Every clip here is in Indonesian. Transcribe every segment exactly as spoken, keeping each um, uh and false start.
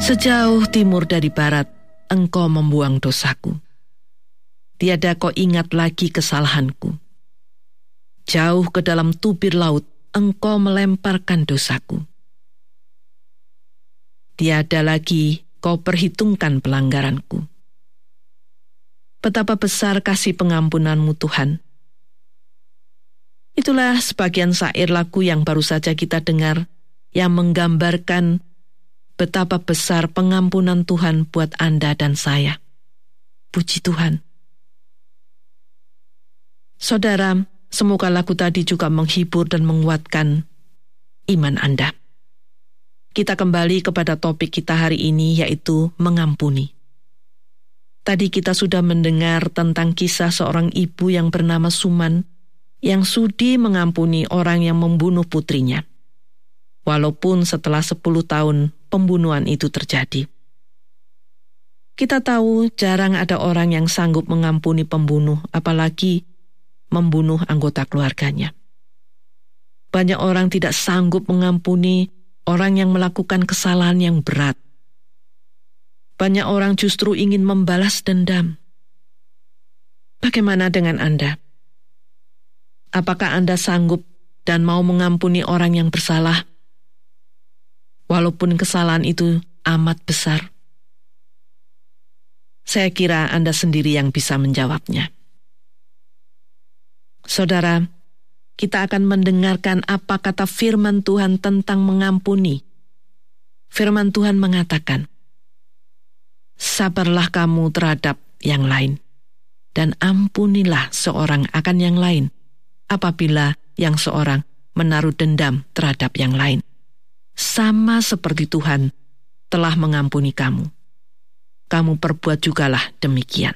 Sejauh timur dari barat, Engkau membuang dosaku. Tiada kau ingat lagi kesalahanku. Jauh ke dalam tubir laut, Engkau melemparkan dosaku. Tiada lagi kau perhitungkan pelanggaranku. Betapa besar kasih pengampunanmu, Tuhan. Itulah sebagian syair lagu yang baru saja kita dengar, yang menggambarkan betapa besar pengampunan Tuhan buat Anda dan saya. Puji Tuhan. Saudara, semoga lagu tadi juga menghibur dan menguatkan iman Anda. Kita kembali kepada topik kita hari ini, yaitu mengampuni. Tadi kita sudah mendengar tentang kisah seorang ibu yang bernama Suman, yang sudi mengampuni orang yang membunuh putrinya. Walaupun setelah sepuluh tahun pembunuhan itu terjadi. Kita tahu jarang ada orang yang sanggup mengampuni pembunuh, apalagi membunuh anggota keluarganya. Banyak orang tidak sanggup mengampuni orang yang melakukan kesalahan yang berat. Banyak orang justru ingin membalas dendam. Bagaimana dengan Anda? Apakah Anda sanggup dan mau mengampuni orang yang bersalah? Walaupun kesalahan itu amat besar. Saya kira Anda sendiri yang bisa menjawabnya. Saudara, kita akan mendengarkan apa kata firman Tuhan tentang mengampuni. Firman Tuhan mengatakan, sabarlah kamu terhadap yang lain, dan ampunilah seorang akan yang lain, apabila yang seorang menaruh dendam terhadap yang lain. Sama seperti Tuhan telah mengampuni kamu, kamu perbuat jugalah demikian.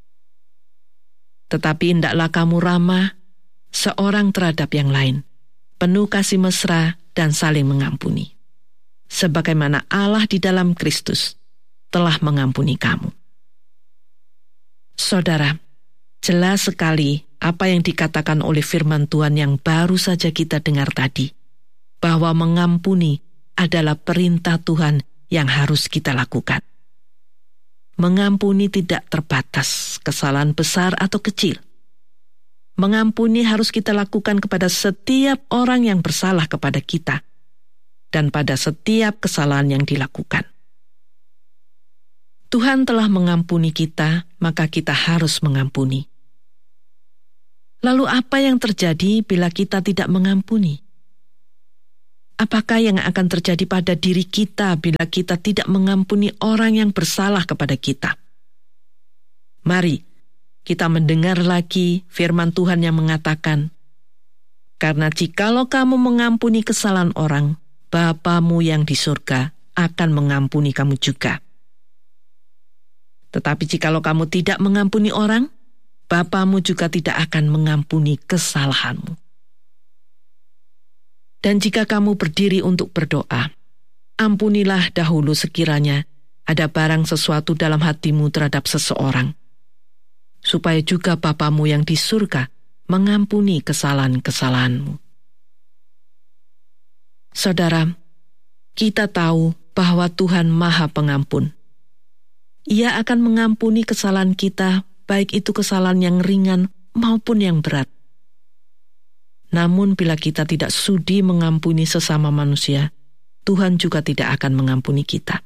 Tetapi hendaklah kamu ramah seorang terhadap yang lain, penuh kasih mesra dan saling mengampuni, sebagaimana Allah di dalam Kristus telah mengampuni kamu. Saudara, jelas sekali apa yang dikatakan oleh firman Tuhan yang baru saja kita dengar tadi, bahwa mengampuni adalah perintah Tuhan yang harus kita lakukan. Mengampuni tidak terbatas kesalahan besar atau kecil. Mengampuni harus kita lakukan kepada setiap orang yang bersalah kepada kita dan pada setiap kesalahan yang dilakukan. Tuhan telah mengampuni kita, maka kita harus mengampuni. Lalu apa yang terjadi bila kita tidak mengampuni? Apakah yang akan terjadi pada diri kita bila kita tidak mengampuni orang yang bersalah kepada kita? Mari kita mendengar lagi firman Tuhan yang mengatakan, karena jikalau kamu mengampuni kesalahan orang, Bapamu yang di surga akan mengampuni kamu juga. Tetapi jikalau kamu tidak mengampuni orang, Bapamu juga tidak akan mengampuni kesalahanmu. Dan jika kamu berdiri untuk berdoa, ampunilah dahulu sekiranya ada barang sesuatu dalam hatimu terhadap seseorang, supaya juga Bapamu yang di surga mengampuni kesalahan-kesalahanmu. Saudara, kita tahu bahwa Tuhan Maha Pengampun. Ia akan mengampuni kesalahan kita, baik itu kesalahan yang ringan maupun yang berat. Namun bila kita tidak sudi mengampuni sesama manusia, Tuhan juga tidak akan mengampuni kita.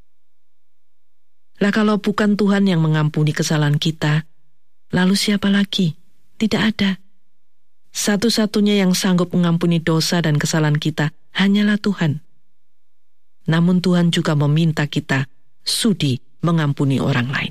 Lah kalau bukan Tuhan yang mengampuni kesalahan kita, lalu siapa lagi? Tidak ada. Satu-satunya yang sanggup mengampuni dosa dan kesalahan kita hanyalah Tuhan. Namun Tuhan juga meminta kita sudi mengampuni orang lain.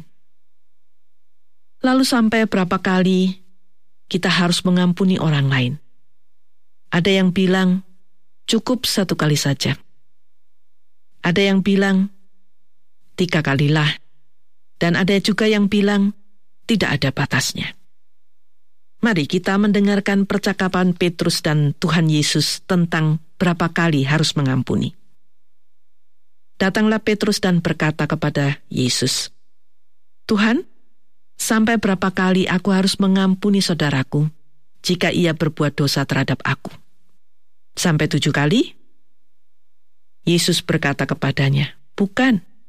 Lalu sampai berapa kali kita harus mengampuni orang lain? Ada yang bilang, cukup satu kali saja. Ada yang bilang, tiga kalilah. Dan ada juga yang bilang, tidak ada batasnya. Mari kita mendengarkan percakapan Petrus dan Tuhan Yesus tentang berapa kali harus mengampuni. Datanglah Petrus dan berkata kepada Yesus, Tuhan, sampai berapa kali aku harus mengampuni saudaraku jika ia berbuat dosa terhadap aku? Sampai tujuh kali? Yesus berkata kepadanya, bukan,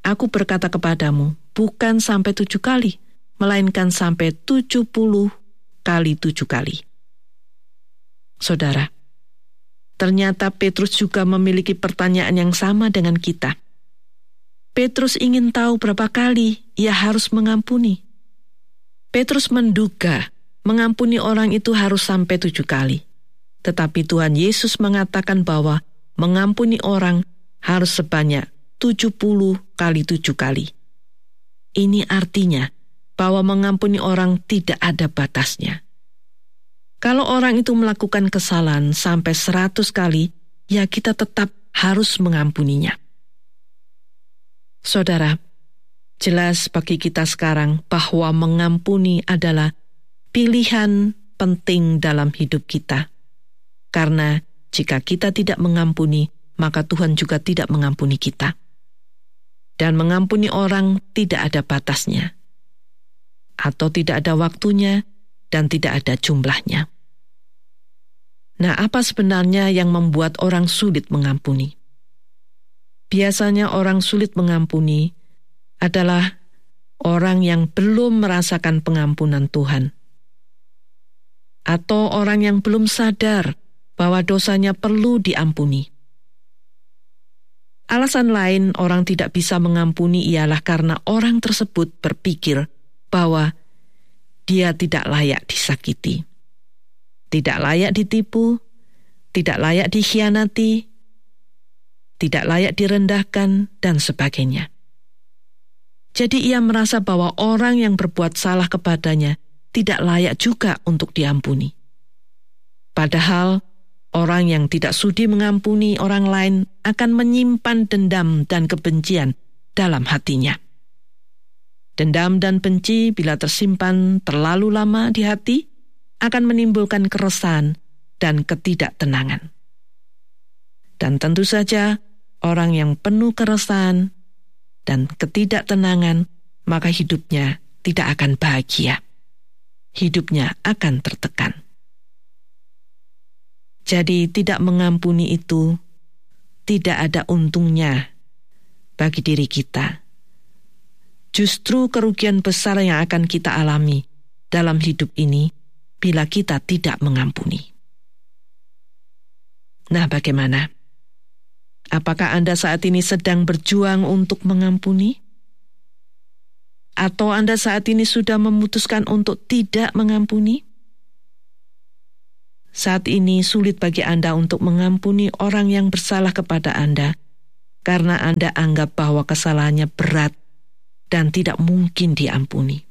Aku berkata kepadamu, bukan sampai tujuh kali, melainkan sampai tujuh puluh kali tujuh kali. Saudara, ternyata Petrus juga memiliki pertanyaan yang sama dengan kita. Petrus ingin tahu berapa kali ia harus mengampuni. Petrus menduga mengampuni orang itu harus sampai tujuh kali. Tetapi Tuhan Yesus mengatakan bahwa mengampuni orang harus sebanyak tujuh puluh kali tujuh kali. Ini artinya bahwa mengampuni orang tidak ada batasnya. Kalau orang itu melakukan kesalahan sampai seratus kali, ya kita tetap harus mengampuninya. Saudara, jelas bagi kita sekarang bahwa mengampuni adalah pilihan penting dalam hidup kita. Karena jika kita tidak mengampuni, maka Tuhan juga tidak mengampuni kita. Dan mengampuni orang tidak ada batasnya, atau tidak ada waktunya, dan tidak ada jumlahnya. Nah, apa sebenarnya yang membuat orang sulit mengampuni? Biasanya orang sulit mengampuni adalah orang yang belum merasakan pengampunan Tuhan, atau orang yang belum sadar bahwa dosanya perlu diampuni. Alasan lain orang tidak bisa mengampuni ialah karena orang tersebut berpikir bahwa dia tidak layak disakiti, tidak layak ditipu, tidak layak dikhianati, tidak layak direndahkan, dan sebagainya. Jadi ia merasa bahwa orang yang berbuat salah kepadanya tidak layak juga untuk diampuni. Padahal orang yang tidak sudi mengampuni orang lain akan menyimpan dendam dan kebencian dalam hatinya. Dendam dan benci bila tersimpan terlalu lama di hati akan menimbulkan keresahan dan ketidaktenangan. Dan tentu saja orang yang penuh keresahan dan ketidaktenangan, maka hidupnya tidak akan bahagia. Hidupnya akan tertekan. Jadi tidak mengampuni itu tidak ada untungnya bagi diri kita. Justru kerugian besar yang akan kita alami dalam hidup ini bila kita tidak mengampuni. Nah, bagaimana? Apakah Anda saat ini sedang berjuang untuk mengampuni? Atau Anda saat ini sudah memutuskan untuk tidak mengampuni? Saat ini sulit bagi Anda untuk mengampuni orang yang bersalah kepada Anda, karena Anda anggap bahwa kesalahannya berat dan tidak mungkin diampuni.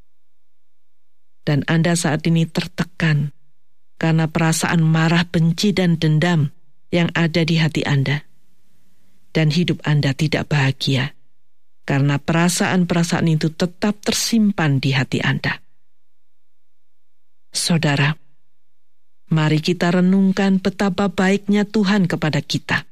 Dan Anda saat ini tertekan karena perasaan marah, benci, dan dendam yang ada di hati Anda. Dan hidup Anda tidak bahagia, karena perasaan-perasaan itu tetap tersimpan di hati Anda. Saudara, mari kita renungkan betapa baiknya Tuhan kepada kita.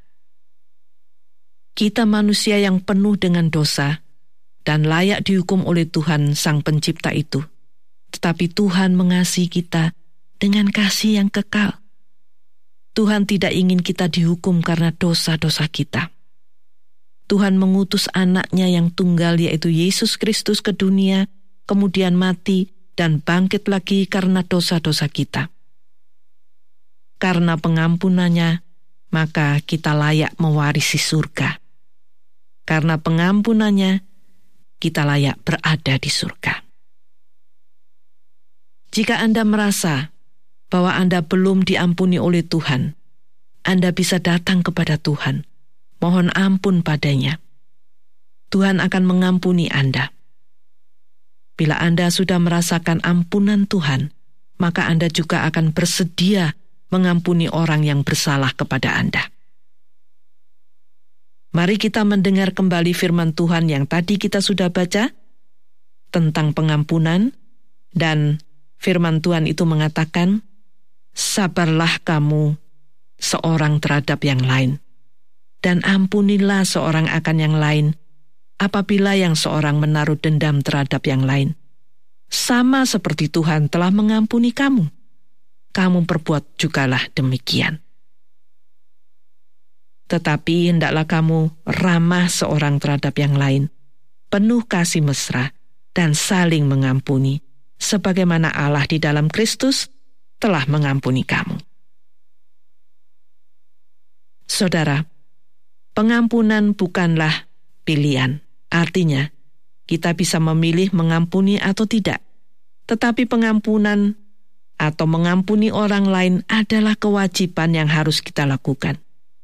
Kita manusia yang penuh dengan dosa dan layak dihukum oleh Tuhan Sang Pencipta itu. Tetapi Tuhan mengasihi kita dengan kasih yang kekal. Tuhan tidak ingin kita dihukum karena dosa-dosa kita. Tuhan mengutus anaknya yang tunggal yaitu Yesus Kristus ke dunia, kemudian mati dan bangkit lagi karena dosa-dosa kita. Karena pengampunannya, maka kita layak mewarisi surga. Karena pengampunannya, kita layak berada di surga. Jika Anda merasa bahwa Anda belum diampuni oleh Tuhan, Anda bisa datang kepada Tuhan. Mohon ampun padanya. Tuhan akan mengampuni Anda. Bila Anda sudah merasakan ampunan Tuhan, maka Anda juga akan bersedia mengampuni orang yang bersalah kepada Anda. Mari kita mendengar kembali firman Tuhan yang tadi kita sudah baca tentang pengampunan, dan firman Tuhan itu mengatakan, sabarlah kamu seorang terhadap yang lain, dan ampunilah seorang akan yang lain, apabila yang seorang menaruh dendam terhadap yang lain. Sama seperti Tuhan telah mengampuni kamu, kamu perbuat jugalah demikian. Tetapi hendaklah kamu ramah seorang terhadap yang lain, penuh kasih mesra, dan saling mengampuni, sebagaimana Allah di dalam Kristus telah mengampuni kamu. Saudara, pengampunan bukanlah pilihan. Artinya, kita bisa memilih mengampuni atau tidak. Tetapi pengampunan atau mengampuni orang lain adalah kewajiban yang harus kita lakukan.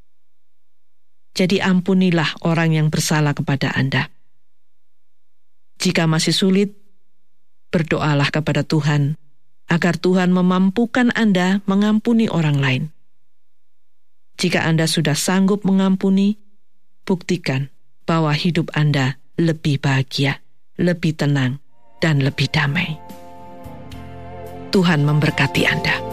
Jadi ampunilah orang yang bersalah kepada Anda. Jika masih sulit, berdoalah kepada Tuhan, agar Tuhan memampukan Anda mengampuni orang lain. Jika Anda sudah sanggup mengampuni, buktikan bahwa hidup Anda lebih bahagia, lebih tenang, dan lebih damai. Tuhan memberkati Anda.